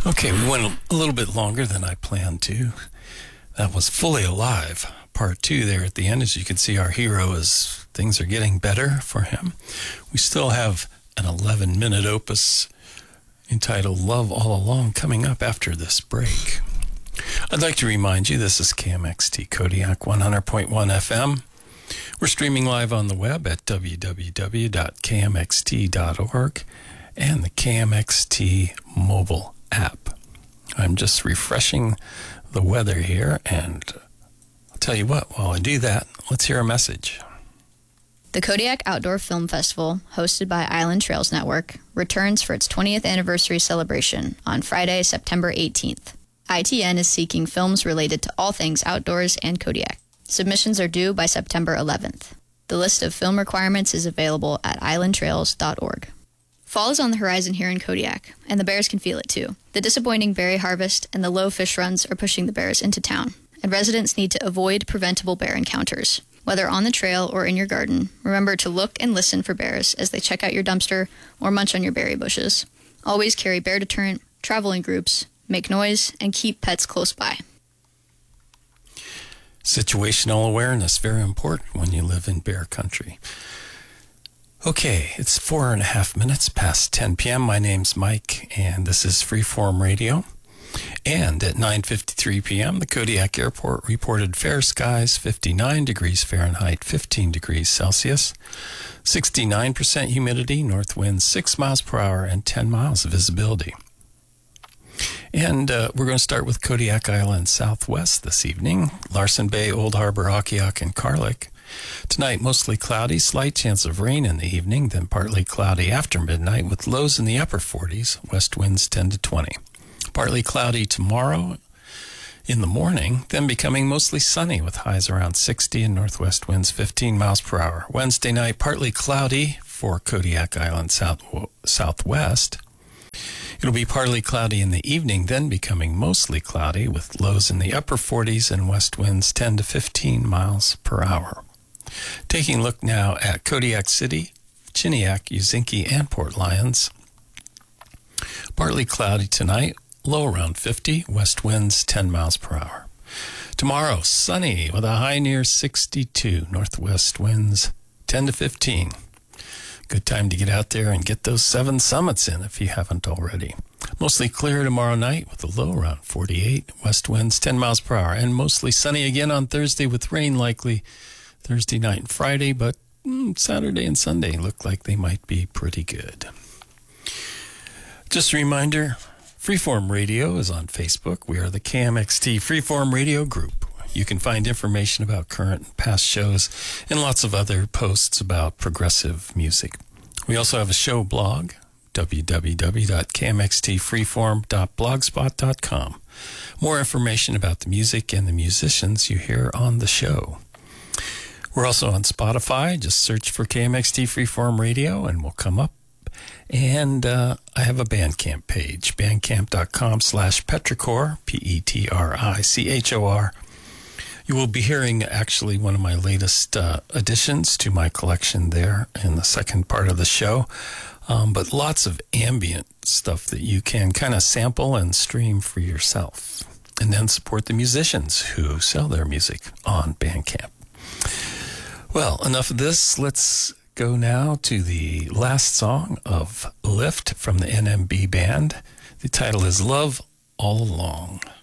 Okay, we went a little bit longer than I planned to. That was Fully Alive, part 2 there at the end. As you can see, our hero is, things are getting better for him. We still have an 11-minute opus entitled Love All Along coming up after this break. I'd like to remind you, this is KMXT Kodiak 100.1 FM. We're streaming live on the web at www.kmxt.org and the KMXT mobile app. I'm just refreshing the weather here, and I'll tell you what, while I do that, let's hear a message. The Kodiak Outdoor Film Festival, hosted by Island Trails Network, returns for its 20th anniversary celebration on Friday, September 18th. ITN is seeking films related to all things outdoors and Kodiak. Submissions are due by September 11th. The list of film requirements is available at islandtrails.org. Fall is on the horizon here in Kodiak, and the bears can feel it too. The disappointing berry harvest and the low fish runs are pushing the bears into town, and residents need to avoid preventable bear encounters. Whether on the trail or in your garden, remember to look and listen for bears as they check out your dumpster or munch on your berry bushes. Always carry bear deterrent, travel in groups, make noise, and keep pets close by. Situational awareness, very important when you live in bear country. Okay, it's 4.5 minutes past 10 p.m. My name's Mike, and this is Freeform Radio. And at 9:53 p.m., the Kodiak Airport reported fair skies, 59 degrees Fahrenheit, 15 degrees Celsius, 69% humidity, north winds 6 miles per hour, and 10 miles of visibility. And we're going to start with Kodiak Island Southwest this evening, Larsen Bay, Old Harbor, Akiak, and Karlik. Tonight, mostly cloudy, slight chance of rain in the evening, then partly cloudy after midnight with lows in the upper 40s, west winds 10 to 20. Partly cloudy tomorrow in the morning, then becoming mostly sunny with highs around 60 and northwest winds 15 miles per hour. Wednesday night, partly cloudy for Kodiak Island Southwest. It'll be partly cloudy in the evening, then becoming mostly cloudy with lows in the upper 40s and west winds 10 to 15 miles per hour. Taking a look now at Kodiak City, Chiniak, Uzinki, and Port Lions. Partly cloudy tonight, low around 50, west winds 10 miles per hour. Tomorrow, sunny with a high near 62, northwest winds 10 to 15. Good time to get out there and get those 7 summits in if you haven't already. Mostly clear tomorrow night with a low around 48, west winds 10 miles per hour, and mostly sunny again on Thursday with rain likely Thursday night and Friday, but Saturday and Sunday look like they might be pretty good. Just a reminder, Freeform Radio is on Facebook. We are the KMXT Freeform Radio Group. You can find information about current and past shows and lots of other posts about progressive music. We also have a show blog, www.kmxtfreeform.blogspot.com. More information about the music and the musicians you hear on the show. We're also on Spotify. Just search for KMXT Freeform Radio and we'll come up. And I have a Bandcamp page, bandcamp.com/petrichor, Petrichor. You will be hearing actually one of my latest additions to my collection there in the second part of the show. But lots of ambient stuff that you can kind of sample and stream for yourself. And then support the musicians who sell their music on Bandcamp. Well, enough of this. Let's go now to the last song of Lift from the NMB Band. The title is Love All Along.